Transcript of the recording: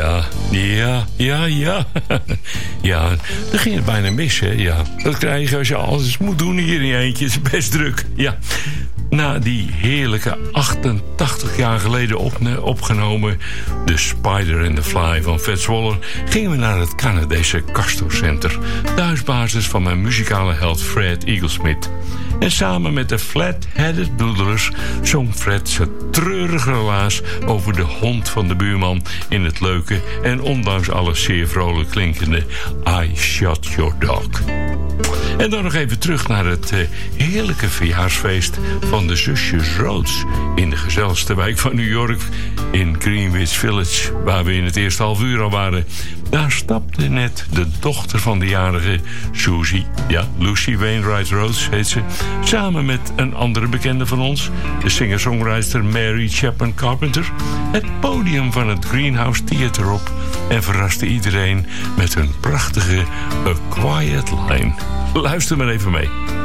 Ja, dan ging het bijna mis, hè. Ja, dat krijg je als je alles moet doen hier in je eentje. Het is best druk, ja. Na die heerlijke 88 jaar geleden opgenomen The Spider and the Fly van Fats Waller, gingen we naar het Canadese Castor Center, thuisbasis van mijn muzikale held Fred Eaglesmith. En samen met de Flat-Headed Doodlers zong Fred zijn treurige relaas over de hond van de buurman in het leuke en ondanks alles zeer vrolijk klinkende I Shot Your Dog. En dan nog even terug naar het heerlijke verjaarsfeest van de zusjes Rhodes in de gezelligste wijk van New York, in Greenwich Village, waar we in het eerste half uur al waren. Daar stapte net de dochter van de jarige Susie, ja, Lucy Wainwright Rhodes heet ze, samen met een andere bekende van ons, de singer-songwriter Mary Chapman Carpenter, het podium van het Greenhouse Theater op en verraste iedereen met hun prachtige A Quiet Line. Luister maar even mee.